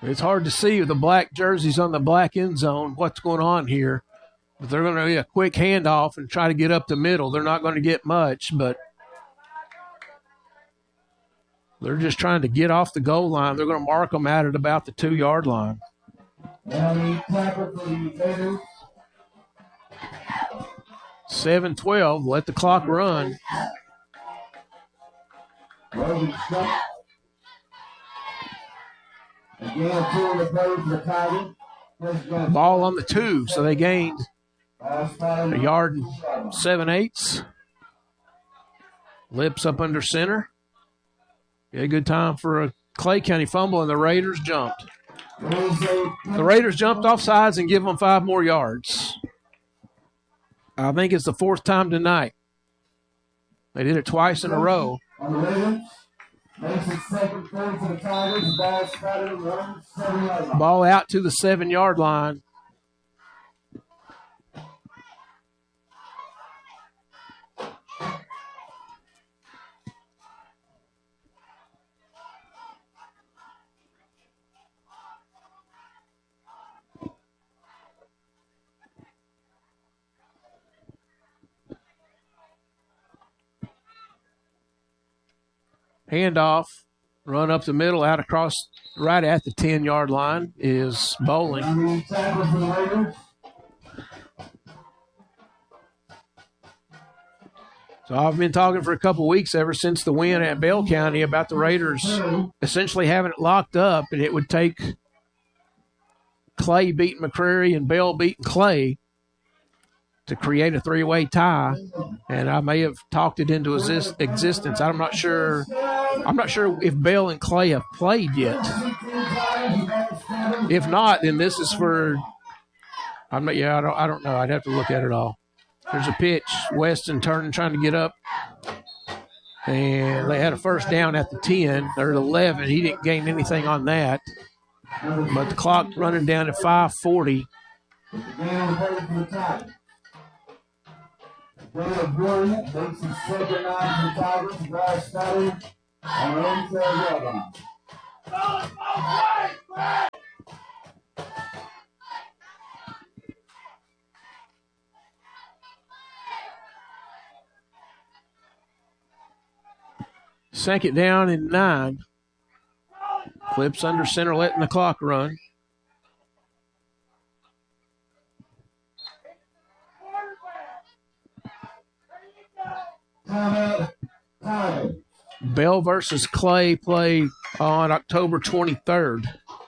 It's hard to see with the black jerseys on the black end zone what's going on here. But they're going to be a quick handoff and try to get up the middle. They're not going to get much, but they're just trying to get off the goal line. They're going to mark them out at about the 2-yard line. 7-12. Let the clock run. Ball on the 2, so they gained a yard and 7/8. Lips up under center. Yeah, good time for a Clay County fumble, and the Raiders jumped. The Raiders jumped off sides and give them 5 more yards. I think it's the 4th time tonight. They did it twice in a row. Ball out to the 7-yard line. Handoff, run up the middle, out across, right at the 10-yard line is Bowling. So I've been talking for a couple weeks ever since the win at Bell County about the Raiders essentially having it locked up, and it would take Clay beating McCreary and Bell beating Clay to create a 3-way tie, and I may have talked it into existence. I'm not sure if Bell and Clay have played yet. If not, then this is for. I don't know. I'd have to look at it all. There's a pitch. Weston turning, trying to get up, and they had a first down at the 10. They're at 11. He didn't gain anything on that, but the clock running down to 5:40. Second down and 9. Clips under center, letting the clock run. Bell versus Clay play on October 23rd.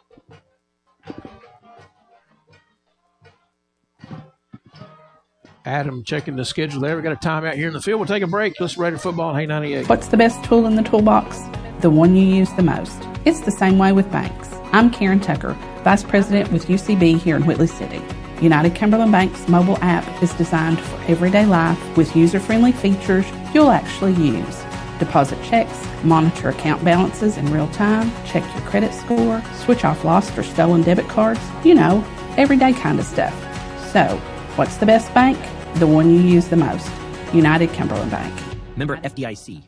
Adam checking the schedule there. We got a timeout here in the field. We'll take a break. Listen to Raider Football on Hay 98. What's the best tool in the toolbox? The one you use the most. It's the same way with banks. I'm Karen Tucker, Vice President with UCB here in Whitley City. United Cumberland Bank's mobile app is designed for everyday life with user-friendly features you'll actually use. Deposit checks, monitor account balances in real time, check your credit score, switch off lost or stolen debit cards, everyday kind of stuff. So, what's the best bank? The one you use the most. United Cumberland Bank. Member FDIC.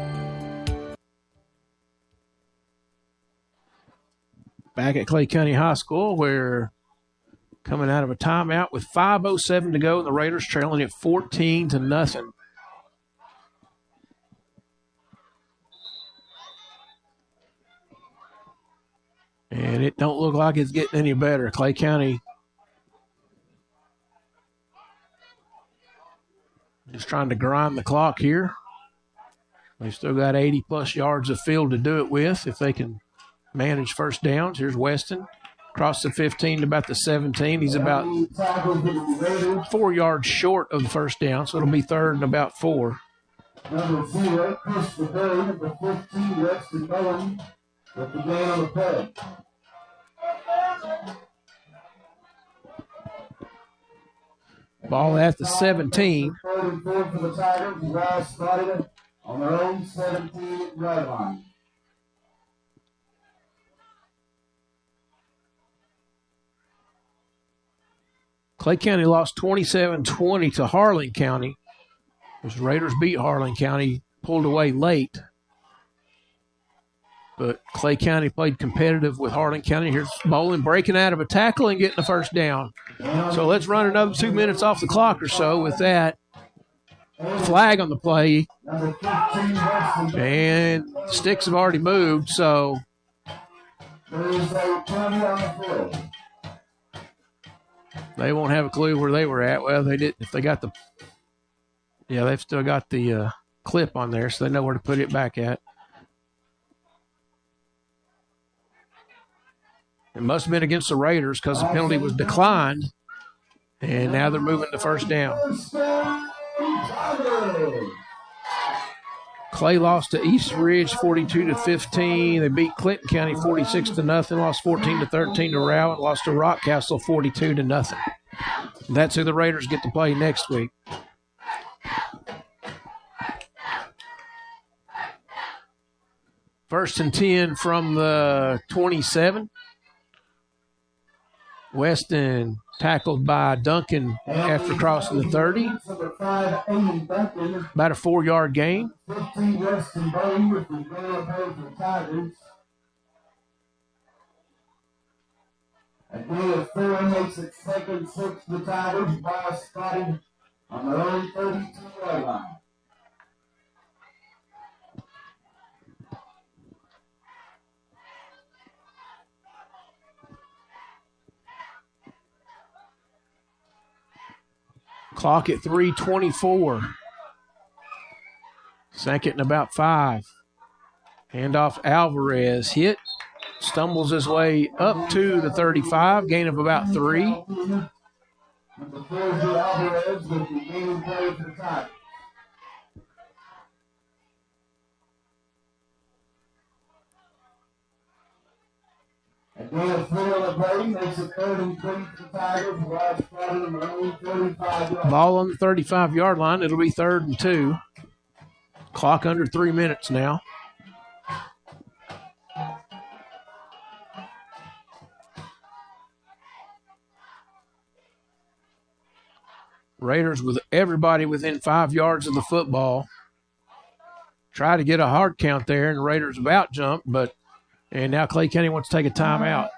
Back at Clay County High School, where coming out of a timeout with 5:07 to go, and the Raiders trailing at 14-0. And it don't look like it's getting any better. Clay County just trying to grind the clock here. They've still got 80-plus yards of field to do it with if they can manage first downs. Here's Weston. Across the 15 to about the 17. He's about 4 yards short of the first down, so it'll be 3rd and about 4. Number 0, Christopher Berry. Number 15, Weston Bowen with the man on the play. Ball at the 17. 3rd and 4 for the Tigers. The guys started on their own 17-yard line. Clay County lost 27-20 to Harlan County. The Raiders beat Harlan County, pulled away late. But Clay County played competitive with Harlan County. Here's Bolin breaking out of a tackle and getting the first down. So let's run another 2 minutes off the clock or so with that. Flag on the play. And sticks have already moved, so they won't have a clue where they were at. Well, they did. If they got the, yeah, they've still got the clip on there, so they know where to put it back at. It must have been against the Raiders because the penalty was declined, and now they're moving to first down. Clay lost to East Ridge 42-15. They beat Clinton County 46-0. Lost 14-13 to Rowan. Lost to Rockcastle 42-0. That's who the Raiders get to play next week. First and 10 from the 27. Weston tackled by Duncan after crossing the 30. About a 4-yard gain. Again, 4 makes it second, 6 the Tigers. Ball spotted on their own 32-yard line. Clock at 3:24. Second and about 5. Handoff Alvarez. Hit. Stumbles his way up to the 35. Gain of about 3. Number 4 Alvarez with the game play for the Tigers. Again, 3 on the play makes it 3rd and 3 for the Tigers. Ball spotted on their own 35-yard. Ball on the 35-yard line. It'll be 3rd and 2. Clock under 3 minutes now. Raiders with everybody within 5 yards of the football. Try to get a hard count there, and the Raiders about jumped, and now Clay County wants to take a timeout.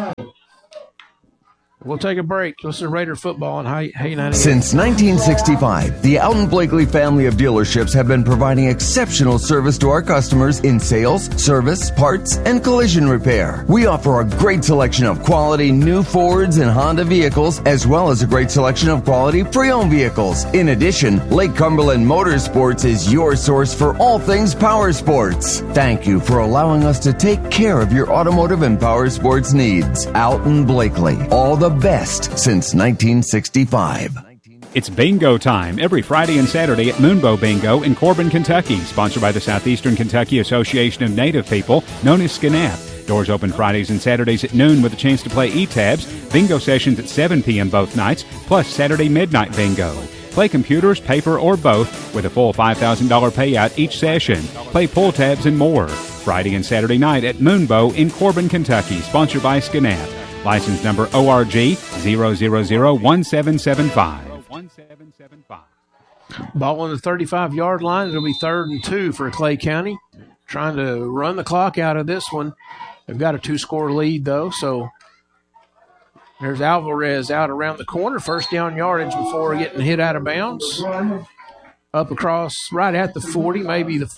We'll take a break. This is Raider football on Hay 98. Since 1965, the Alton Blakely family of dealerships have been providing exceptional service to our customers in sales, service, parts, and collision repair. We offer a great selection of quality new Fords and Honda vehicles, as well as a great selection of quality pre-owned vehicles. In addition, Lake Cumberland Motorsports is your source for all things power sports. Thank you for allowing us to take care of your automotive and power sports needs. Alton Blakely, all the best since 1965. It's bingo time every Friday and Saturday at Moonbow Bingo in Corbin, Kentucky, sponsored by the Southeastern Kentucky Association of Native People, known as SCNAP. Doors open Fridays and Saturdays at noon with a chance to play E-Tabs. Bingo sessions at 7 p.m. both nights, plus Saturday midnight bingo. Play computers, paper, or both with a full $5,000 payout each session. Play pull tabs and more. Friday and Saturday night at Moonbow in Corbin, Kentucky, sponsored by SCNAP. License number ORG 0001775. Ball on the 35-yard line. It'll be 3rd and 2 for Clay County. Trying to run the clock out of this one. They've got a 2-score lead, though, so there's Alvarez out around the corner. First down yardage before getting hit out of bounds. Up across right at the 40, maybe the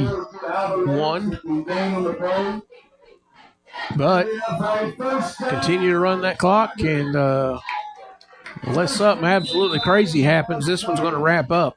41. But continue to run that clock, and unless something absolutely crazy happens, this one's going to wrap up.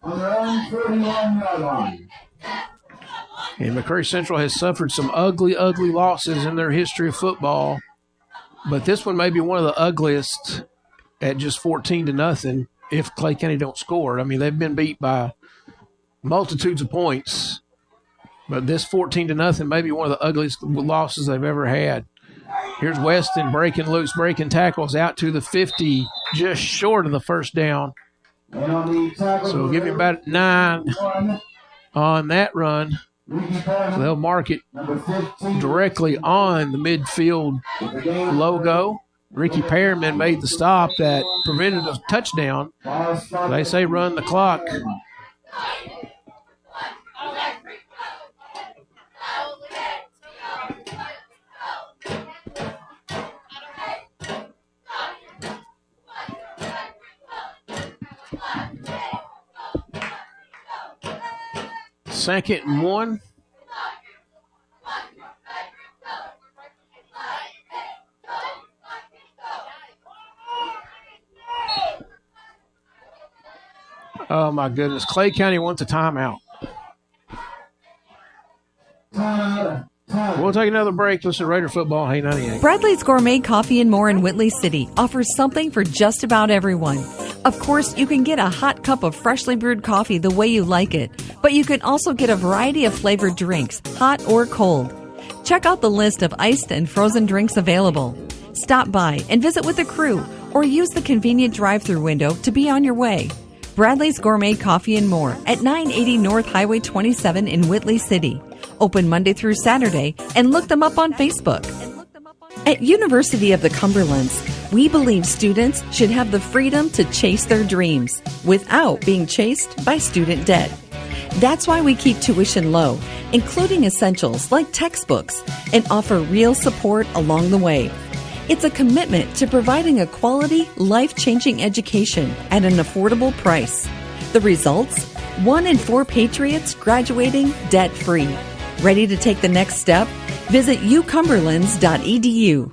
And McCray Central has suffered some ugly, ugly losses in their history of football, but this one may be one of the ugliest at just 14-0 if Clay County don't score. I mean, they've been beat by multitudes of points, but this 14-0 may be one of the ugliest losses they've ever had. Here's Weston breaking loose, breaking tackles out to the 50, just short of the first down. So give him about 9 on that run. So they'll mark it directly on the midfield logo. Ricky Pearman made the stop that prevented a touchdown. They say run the clock. 2nd and 1. Oh, my goodness. Clay County wants a timeout. We'll take another break. Listen to Raider Football, Hey 98. Bradley's Gourmet Coffee and More in Whitley City offers something for just about everyone. Of course, you can get a hot cup of freshly brewed coffee the way you like it, but you can also get a variety of flavored drinks, hot or cold. Check out the list of iced and frozen drinks available. Stop by and visit with the crew or use the convenient drive-thru window to be on your way. Bradley's Gourmet Coffee and More at 980 North Highway 27 in Whitley City. Open Monday through Saturday, and look them up on Facebook. At University of the Cumberlands, we believe students should have the freedom to chase their dreams without being chased by student debt. That's why we keep tuition low, including essentials like textbooks, and offer real support along the way. It's a commitment to providing a quality, life-changing education at an affordable price. The results? 1 in 4 Patriots graduating debt-free. Ready to take the next step? Visit ucumberlands.edu.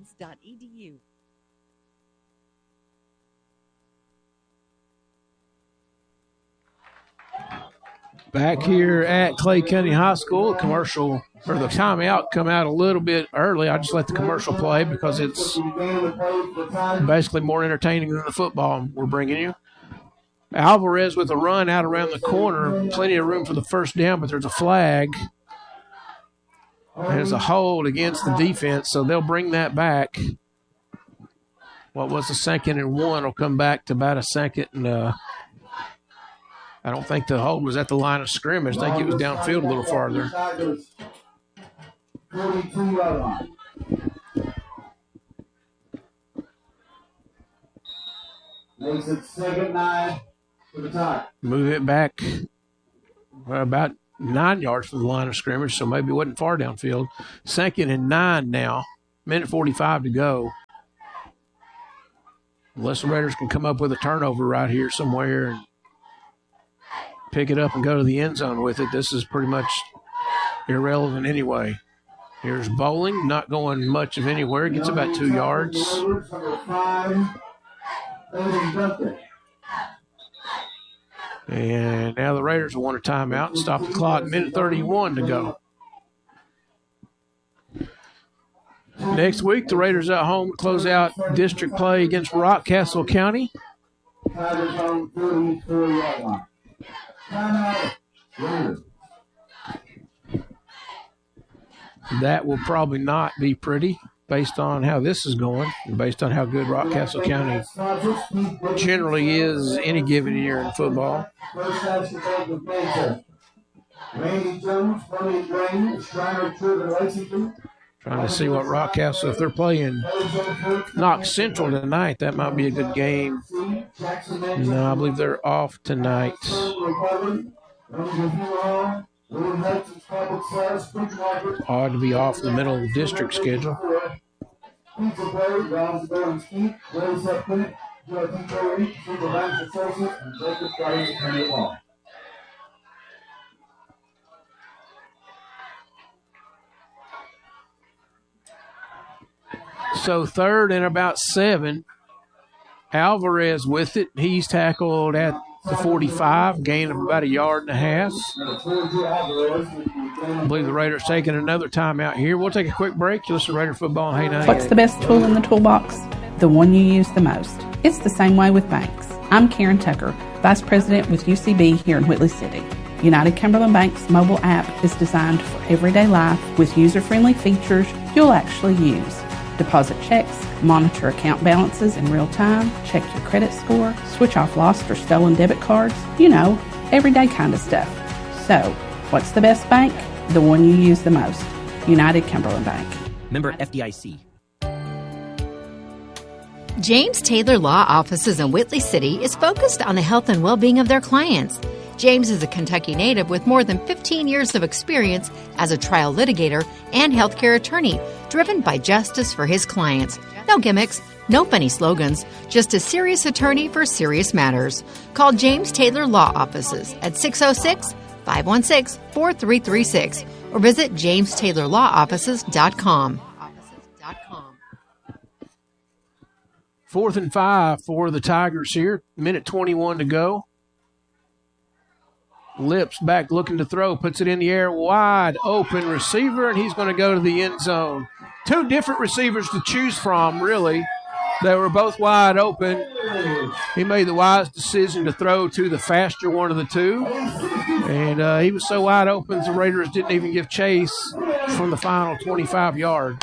Back here at Clay County High School, the timeout come out a little bit early. I just let the commercial play because it's basically more entertaining than the football we're bringing you. Alvarez with a run out around the corner. Plenty of room for the first down, but there's a flag. There's a hold against the defense, so they'll bring that back. What was a 2nd and 1 will come back to about a 2nd and I don't think the hold was at the line of scrimmage. I think it was downfield a little farther. 42-yard line. Makes it 2nd 9 for the tie. Move it back about 9 yards from the line of scrimmage, so maybe it wasn't far downfield. 2nd and 9 now. 1:45 to go. Unless the Raiders can come up with a turnover right here somewhere and pick it up and go to the end zone with it, this is pretty much irrelevant anyway. Here's Bowling, not going much of anywhere. Gets about 2 yards. And now the Raiders will want a timeout and stop the clock. 1:31 to go. Next week, the Raiders at home close out district play against Rockcastle County. That will probably not be pretty based on how this is going and based on how good Rockcastle County generally is any given year in football. Trying to see what Rockcastle, if they're playing Knox Central tonight, that might be a good game. No, I believe they're off tonight. Odd to be off the middle of the district schedule. So 3rd and about 7. Alvarez with it. He's tackled at the 45, gain of about 1.5 yards. I believe the Raiders taking another timeout here. We'll take a quick break. You'll listen to Raider Football. Hey, 98. What's the best tool in the toolbox? The one you use the most. It's the same way with banks. I'm Karen Tucker, Vice President with UCB here in Whitley City. United Cumberland Bank's mobile app is designed for everyday life with user-friendly features you'll actually use. Deposit checks, monitor account balances in real time, check your credit score, switch off lost or stolen debit cards, you know, everyday kind of stuff. So, what's the best bank? The one you use the most. United Cumberland Bank. Member FDIC. James Taylor Law Offices in Whitley City is focused on the health and well-being of their clients. James is a Kentucky native with more than 15 years of experience as a trial litigator and healthcare attorney, driven by justice for his clients. No gimmicks, no funny slogans, just a serious attorney for serious matters. Call James Taylor Law Offices at 516-4336 or visit JamesTaylorLawOffices.com. 4th and 5 for the Tigers here. Minute 21 to go. Lips back looking to throw. Puts it in the air. Wide open receiver, and he's going to go to the end zone. Two different receivers to choose from, really. They were both wide open. He made the wise decision to throw to the faster one of the two. And he was so wide open, the Raiders didn't even give chase from the final 25 yards.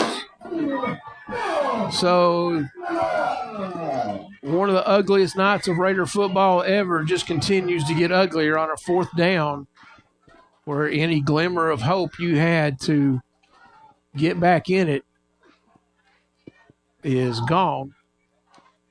So one of the ugliest nights of Raider football ever just continues to get uglier on a 4th down, where any glimmer of hope you had to get back in it is gone.